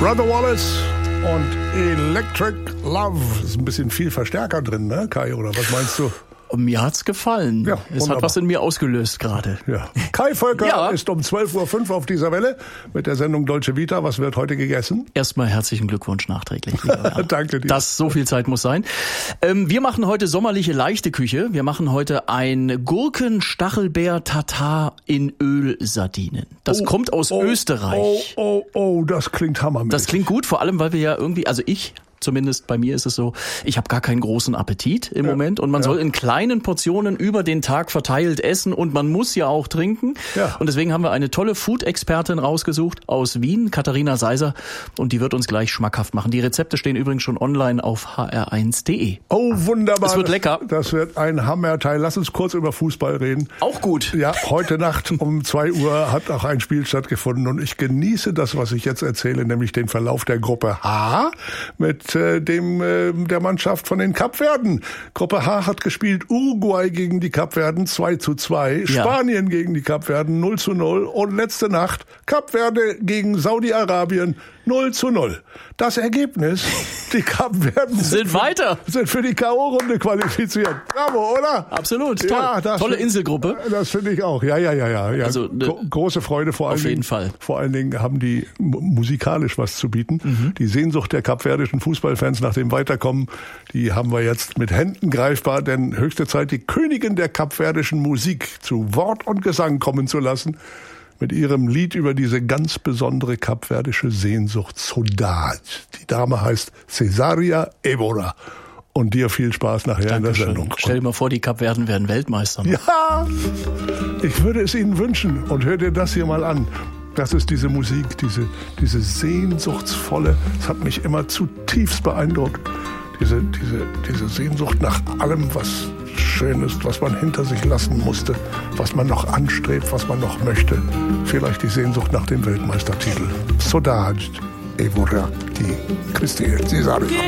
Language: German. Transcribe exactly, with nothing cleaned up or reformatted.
Brother Wallace und Electric Love. Ist ein bisschen viel Verstärker drin, ne, Kai, oder was meinst du? Mir hat's gefallen. Ja, es hat was in mir ausgelöst gerade. Ja. Kai Volker ja. ist um zwölf Uhr fünf auf dieser Welle mit der Sendung Dolce Vita. Was wird heute gegessen? Erstmal herzlichen Glückwunsch nachträglich. Danke dir. Das, so viel Zeit muss sein. Ähm, wir machen heute sommerliche leichte Küche. Wir machen heute ein Gurken-Stachelbeer-Tatar in Ölsardinen. Das oh, kommt aus oh, Österreich. Oh, oh, oh, das klingt hammermäßig. Das klingt gut, vor allem, weil wir ja irgendwie, also ich... Zumindest bei mir ist es so, ich habe gar keinen großen Appetit im ja, Moment und man ja. soll in kleinen Portionen über den Tag verteilt essen und man muss ja auch trinken. Ja. Und deswegen haben wir eine tolle Food-Expertin rausgesucht aus Wien, Katharina Seiser, und die wird uns gleich schmackhaft machen. Die Rezepte stehen übrigens schon online auf h r eins punkt d e. Oh, wunderbar. Es wird lecker. Das wird ein Hammerteil. Lass uns kurz über Fußball reden. Auch gut. Ja, heute Nacht um zwei Uhr hat auch ein Spiel stattgefunden und ich genieße das, was ich jetzt erzähle, nämlich den Verlauf der Gruppe H mit dem äh, der Mannschaft von den Kapverden. Gruppe H hat gespielt Uruguay gegen die Kapverden zwei zu zwei, ja. Spanien gegen die Kapverden null zu null und letzte Nacht Kapverde gegen Saudi-Arabien null zu null. Das Ergebnis, die Kapverden sind, sind weiter. Sind für die K O-Runde qualifiziert. Bravo, oder? Absolut, toll. Ja, das Tolle find, Inselgruppe. Das finde ich auch. Ja, ja, ja, ja. ja. Also, ne, Gro- große Freude vor allen Auf jeden Dingen. Fall. Vor allen Dingen haben die musikalisch was zu bieten. Mhm. Die Sehnsucht der kapverdischen Fußballfans nach dem Weiterkommen, die haben wir jetzt mit Händen greifbar, denn höchste Zeit, die Königin der kapverdischen Musik zu Wort und Gesang kommen zu lassen. Mit ihrem Lied über diese ganz besondere kapverdische Sehnsucht, Saudade. Die Dame heißt Cesaria Évora. Und dir viel Spaß nachher Dankeschön. In der Sendung. Stell dir mal vor, die Kapverden werden Weltmeister. Ja, ich würde es ihnen wünschen. Und hör dir das hier mal an. Das ist diese Musik, diese, diese sehnsuchtsvolle, das hat mich immer zutiefst beeindruckt. Diese, diese, diese Sehnsucht nach allem, was schön ist, was man hinter sich lassen musste, was man noch anstrebt, was man noch möchte. Vielleicht die Sehnsucht nach dem Weltmeistertitel. Saudade, Évora, die Christi Cesario.